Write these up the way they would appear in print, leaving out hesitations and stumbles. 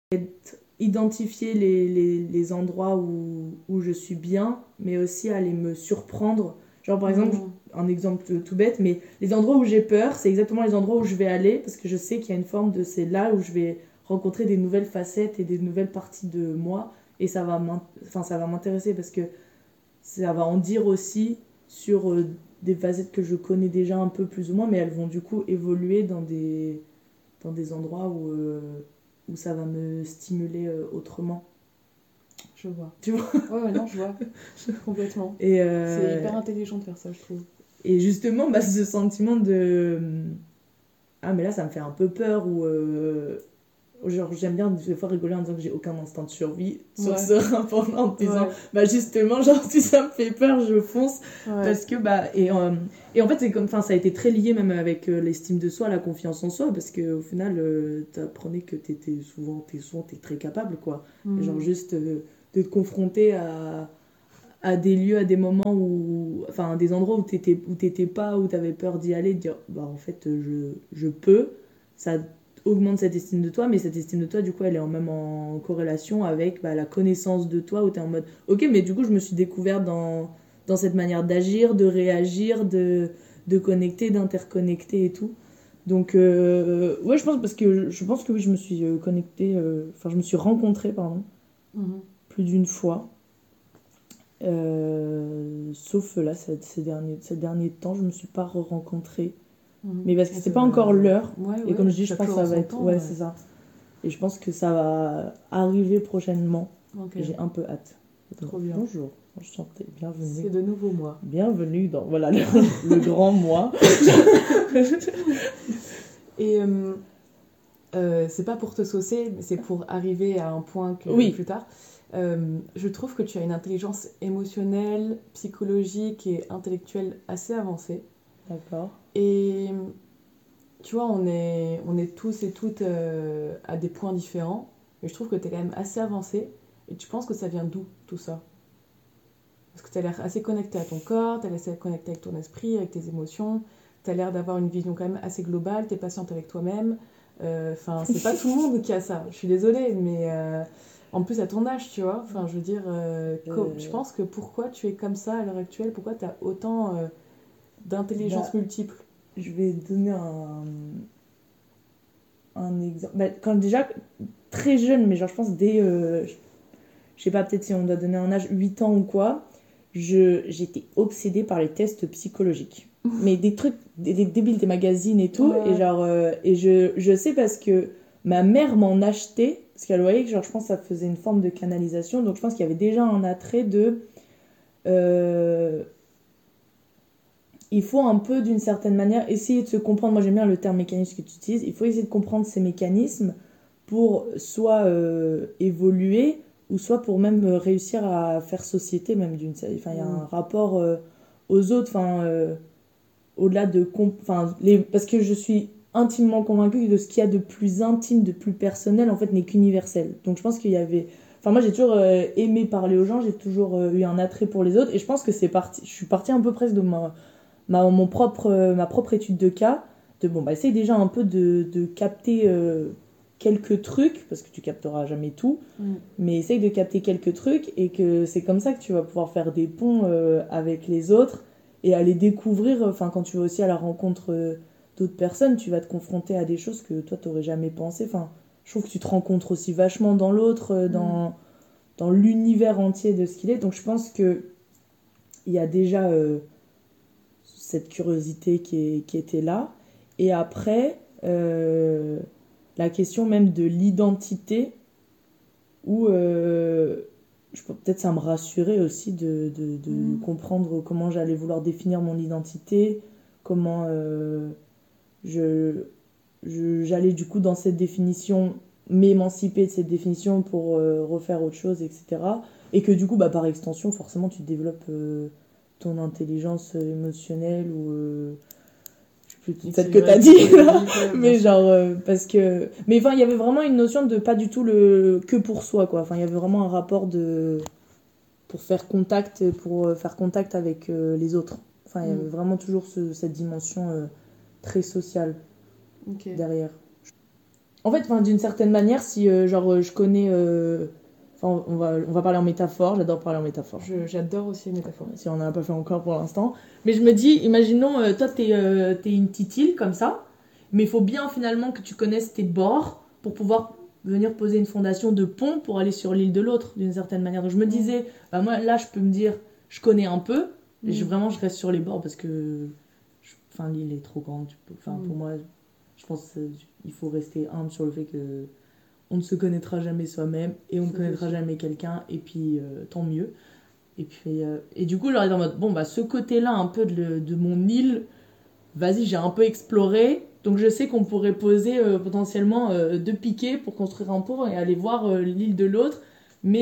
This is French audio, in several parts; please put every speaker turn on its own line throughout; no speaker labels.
identifier les endroits où je suis bien, mais aussi aller me surprendre. Genre par exemple, un exemple tout bête, mais les endroits où j'ai peur, c'est exactement les endroits où je vais aller, parce que je sais qu'il y a une forme de c'est là où je vais rencontrer des nouvelles facettes et des nouvelles parties de moi, et ça va m'intéresser parce que ça va en dire aussi sur des facettes que je connais déjà un peu plus ou moins, mais elles vont du coup évoluer dans des endroits où ça va me stimuler autrement.
Je vois.
Tu vois ?
Ouais, non, je vois. Complètement.
Et
c'est hyper intelligent de faire ça, je trouve.
Et justement, ce sentiment de... Ah, mais là, ça me fait un peu peur, ou... Genre, j'aime bien des fois rigoler en disant que j'ai aucun instinct de survie sur ce rapport en disant, justement, genre, si ça me fait peur, je fonce. Parce que, et en fait, c'est comme, ça a été très lié même avec l'estime de soi, la confiance en soi, parce qu'au final, t'apprenais que t'es très capable, quoi. Et genre, juste de te confronter à des lieux, à des moments où... Enfin, des endroits où t'étais pas, où t'avais peur d'y aller, de dire, en fait, je peux. Ça augmente cette estime de toi, mais cette estime de toi, du coup, elle est même en corrélation avec la connaissance de toi, où t'es en mode, ok, mais du coup, je me suis découverte dans cette manière d'agir, de réagir, de connecter, d'interconnecter et tout. Donc, ouais, je pense que oui, je me suis connectée, je me suis rencontrée, pardon, plus d'une fois. Sauf là, ces derniers temps, je me suis pas rencontrée. Mais parce que c'était pas encore l'heure. Et comme je dis, je pense que ça va être. Ouais, c'est ça. Et je pense que ça va arriver prochainement. J'ai un peu hâte.
Trop bien.
Bonjour, enchantée, bienvenue.
C'est de nouveau moi.
Bienvenue dans le grand moi.
Et c'est pas pour te saucer, mais c'est pour arriver à un point que plus tard. Je trouve que tu as une intelligence émotionnelle, psychologique et intellectuelle assez avancée.
D'accord.
Et tu vois, on est tous et toutes à des points différents, mais je trouve que tu es quand même assez avancée. Et tu penses que ça vient d'où tout ça? Parce que tu as l'air assez connecté à ton corps, tu as l'air assez connecté avec ton esprit, avec tes émotions, tu as l'air d'avoir une vision quand même assez globale, tu es patiente avec toi-même. Enfin, c'est pas tout le monde qui a ça, je suis désolée, mais en plus à ton âge, tu vois. Enfin, je veux dire, je pense que pourquoi tu es comme ça à l'heure actuelle, pourquoi tu as autant d'intelligence multiple?
Je vais donner un exemple. Quand déjà, très jeune, mais genre je pense dès, je sais pas, peut-être si on doit donner un âge, 8 ans ou quoi, j'étais obsédée par les tests psychologiques. Mais des trucs, des débiles, des magazines et tout. Et genre, et je sais parce que ma mère m'en achetait, parce qu'elle voyait que genre, je pense que ça faisait une forme de canalisation. Donc je pense qu'il y avait déjà un attrait de... il faut un peu, d'une certaine manière, essayer de se comprendre. Moi, j'aime bien le terme mécanisme que tu utilises. Il faut essayer de comprendre ces mécanismes pour soit évoluer, ou soit pour même réussir à faire société, même d'une certaine... Enfin, il y a un rapport aux autres, au-delà de... Parce que je suis intimement convaincue que de ce qu'il y a de plus intime, de plus personnel, en fait, n'est qu'universel. Donc, je pense qu'il y avait... Enfin, moi, j'ai toujours aimé parler aux gens, j'ai toujours eu un attrait pour les autres, et je pense que c'est parti... Je suis partie un peu presque de ma propre étude de cas, essaye déjà un peu de capter quelques trucs, parce que tu capteras jamais tout, mais essaye de capter quelques trucs, et que c'est comme ça que tu vas pouvoir faire des ponts avec les autres, et aller découvrir, quand tu vas aussi à la rencontre d'autres personnes, tu vas te confronter à des choses que toi t'aurais jamais pensé. Je trouve que tu te rencontres aussi vachement dans l'autre, dans l'univers entier de ce qu'il est, donc je pense que il y a déjà... cette curiosité qui était là. Et après, la question même de l'identité, où peut-être ça me rassurait aussi de comprendre comment j'allais vouloir définir mon identité, comment j'allais du coup dans cette définition m'émanciper de cette définition pour refaire autre chose, etc. Et que du coup, par extension, forcément, tu développes ton intelligence émotionnelle, ou je sais plus celle que t'as dit là, mais genre parce que mais il y avait vraiment une notion de pas du tout le que pour soi, quoi. Il y avait vraiment un rapport de pour faire contact avec les autres. Il y avait vraiment toujours cette dimension très sociale derrière. En fait, enfin, d'une certaine manière, si je connais. Enfin, on va parler en métaphore, j'adore parler en métaphore.
J'adore aussi les métaphores.
Si on n'en a pas fait encore pour l'instant. Mais je me dis, imaginons, toi, t'es une petite île comme ça, mais il faut bien finalement que tu connaisses tes bords pour pouvoir venir poser une fondation de pont pour aller sur l'île de l'autre, d'une certaine manière. Donc je me disais, bah moi, là, je peux me dire, je connais un peu, et vraiment, je reste sur les bords parce que enfin, l'île est trop grande. Enfin, pour moi, je pense qu'il faut rester humble sur le fait que on ne se connaîtra jamais soi-même et on ne connaîtra jamais quelqu'un, et puis tant mieux. Et puis et du coup, j'aurais en mode bon, bah ce côté-là un peu de mon île, vas-y, j'ai un peu exploré. Donc je sais qu'on pourrait poser potentiellement deux piquets pour construire un pont et aller voir l'île de l'autre. Mais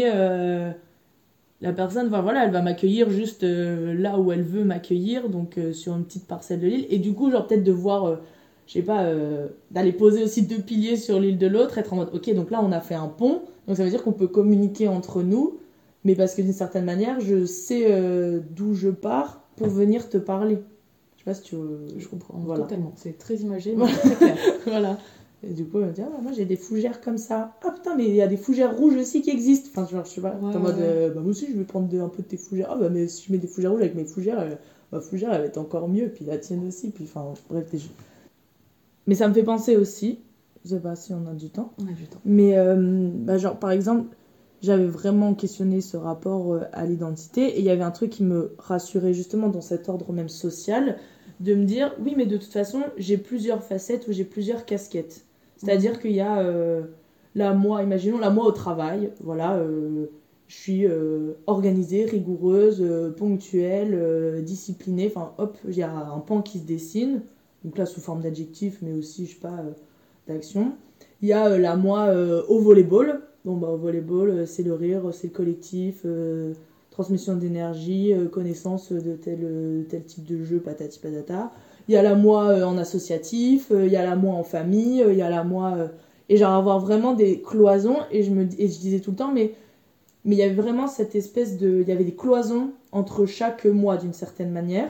la personne, voilà, elle va m'accueillir juste là où elle veut m'accueillir, donc sur une petite parcelle de l'île. Et du coup, genre peut-être de voir, je sais pas, d'aller poser aussi deux piliers sur l'île de l'autre, être en mode, ok, donc là on a fait un pont, donc ça veut dire qu'on peut communiquer entre nous, mais parce que d'une certaine manière, je sais d'où je pars pour venir te parler. Je sais pas si tu veux...
Je comprends
voilà.
totalement, c'est très imagé, mais c'est très clair.
Voilà. Et du coup, elle me dit, ah, bah, moi j'ai des fougères comme ça. Ah putain, mais il y a des fougères rouges aussi qui existent. Enfin, genre, je sais pas, t'es en mode, bah, moi aussi je vais prendre un peu de tes fougères. Ah bah, mais si je mets des fougères rouges avec mes fougères, ma fougère elle va être encore mieux. Puis la tienne aussi. Puis enfin, bref, mais ça me fait penser aussi, je sais pas si on a du temps.
On a du temps.
Mais, bah, genre, par exemple, j'avais vraiment questionné ce rapport à l'identité. Et il y avait un truc qui me rassurait justement dans cet ordre même social, de me dire, oui, mais de toute façon, j'ai plusieurs facettes ou j'ai plusieurs casquettes. C'est-à-dire qu'il y a la moi, imaginons la moi au travail, voilà, je suis organisée, rigoureuse, ponctuelle, disciplinée, enfin hop, il y a un pan qui se dessine, donc là sous forme d'adjectif, mais aussi, je sais pas, d'action. Il y a la moi au volleyball, bon bah au volleyball, c'est le rire, c'est le collectif, transmission d'énergie, connaissance de tel type de jeu, patati patata. Il y a la moi en associatif, il y a la moi en famille, il y a la moi... et genre avoir vraiment des cloisons, et je disais tout le temps, mais il y avait vraiment cette espèce de... Il y avait des cloisons entre chaque moi d'une certaine manière.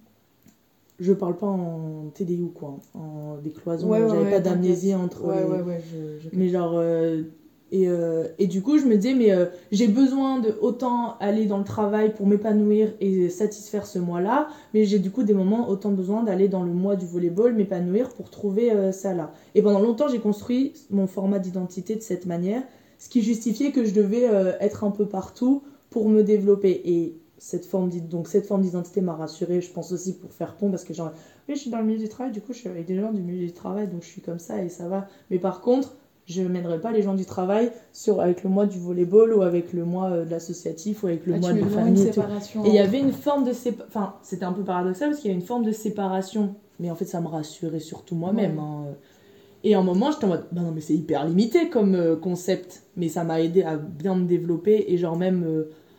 Je parle pas en TDI ou quoi, en des cloisons, j'avais pas d'amnésie entre mais genre... et du coup, je me disais, mais j'ai besoin de autant aller dans le travail pour m'épanouir et satisfaire ce moi-là, mais j'ai du coup des moments autant besoin d'aller dans le moi du volleyball, m'épanouir pour trouver ça là. Et pendant longtemps, j'ai construit mon format d'identité de cette manière, ce qui justifiait que je devais être un peu partout pour me développer. Et cette forme d'identité m'a rassurée, je pense aussi pour faire pont, parce que genre, oui, je suis dans le milieu du travail, du coup, je suis avec des gens du milieu du travail, donc je suis comme ça et ça va. Mais par contre, je ne mènerai pas les gens du travail avec le moi du volleyball ou avec le moi de l'associatif ou avec le moi de la famille. Et il y avait une forme de séparation. Enfin, c'était un peu paradoxal parce qu'il y avait une forme de séparation. Mais en fait, ça me rassurait surtout moi-même. Hein. Et à un moment, j'étais en mode, bah non, mais c'est hyper limité comme concept. Mais ça m'a aidé à bien me développer et genre même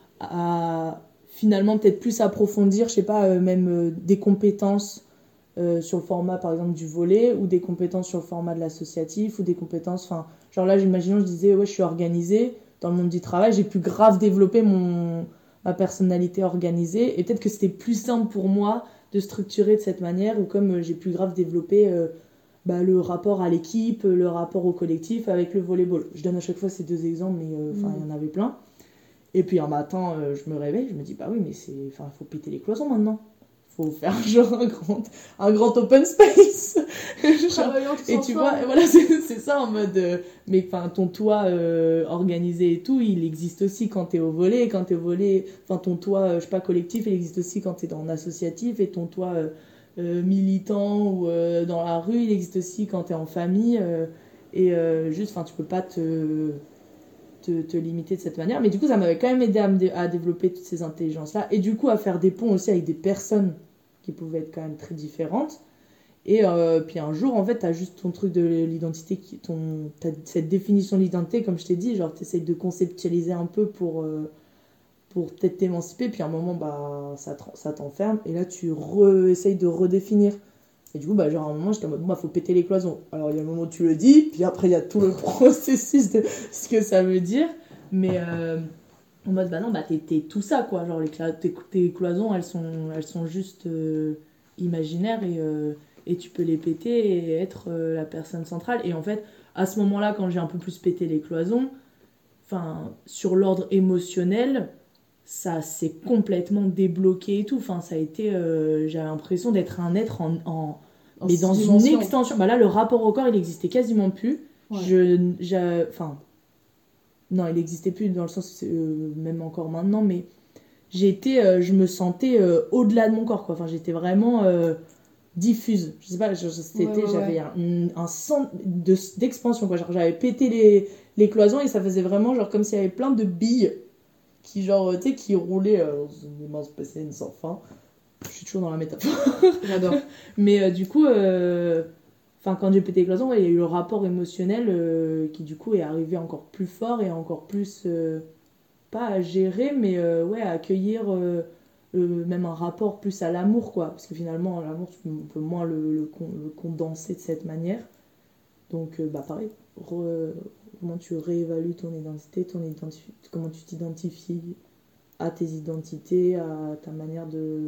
à finalement peut-être plus approfondir, je sais pas, même des compétences sur le format par exemple du volley ou des compétences sur le format de l'associatif ou des compétences, enfin genre là j'imaginons je disais ouais je suis organisée dans le monde du travail, j'ai pu grave développer ma personnalité organisée et peut-être que c'était plus simple pour moi de structurer de cette manière ou comme j'ai pu grave développer le rapport à l'équipe, le rapport au collectif avec le volleyball. Je donne à chaque fois ces deux exemples mais il y en avait plein. Et puis un matin je me réveille, je me dis bah oui mais faut péter les cloisons maintenant. Faut faire genre un grand open space. Genre, et tu vois, voilà, c'est ça en mode. Mais enfin, ton toit organisé et tout, il existe aussi quand t'es au volley. Quand t'es au volley, enfin, ton toit, je sais pas, collectif, il existe aussi quand t'es dans un associatif. Et ton toit militant ou dans la rue, il existe aussi quand t'es en famille. Et juste, enfin, tu peux pas te limiter de cette manière. Mais du coup, ça m'avait quand même aidé à développer toutes ces intelligences-là. Et du coup, à faire des ponts aussi avec des personnes qui pouvaient être quand même très différentes. Et puis un jour, en fait, t'as juste ton truc de l'identité, t'as cette définition de l'identité, comme je t'ai dit, genre t'essayes de conceptualiser un peu pour peut-être t'émanciper, puis à un moment, bah, ça t'enferme, et là, tu essayes de redéfinir. Et du coup, bah, genre à un moment, j'étais en mode, bon, faut péter les cloisons. Alors, il y a un moment où tu le dis, puis après, il y a tout le processus de ce que ça veut dire, mais en mode, bah non, bah t'es tout ça, quoi. Genre, tes cloisons, elles sont juste imaginaires et tu peux les péter et être la personne centrale. Et en fait, à ce moment-là, quand j'ai un peu plus pété les cloisons, enfin, sur l'ordre émotionnel, ça s'est complètement débloqué et tout. Enfin, ça a été... j'avais l'impression d'être un être mais dans une extension. Bah là, le rapport au corps, il existait quasiment plus. Ouais. Enfin, non, il n'existait plus dans le sens, même encore maintenant, mais je me sentais au-delà de mon corps, quoi. Enfin, j'étais vraiment diffuse. Je sais pas, j'avais un sens d'expansion, quoi. Genre, j'avais pété les cloisons et ça faisait vraiment genre comme s'il y avait plein de billes qui, genre, tu sais, qui roulaient dans une immense bassine sans fin. Je suis toujours dans la métaphore.
J'adore.
Mais du coup, quand j'ai pété les cloisons, il y a eu le rapport émotionnel qui, du coup, est arrivé encore plus fort et encore plus, pas à gérer, mais à accueillir même un rapport plus à l'amour, quoi. Parce que finalement, l'amour, on peut moins le condenser de cette manière. Donc, pareil, comment tu réévalues ton identité, comment tu t'identifies à tes identités, à ta manière de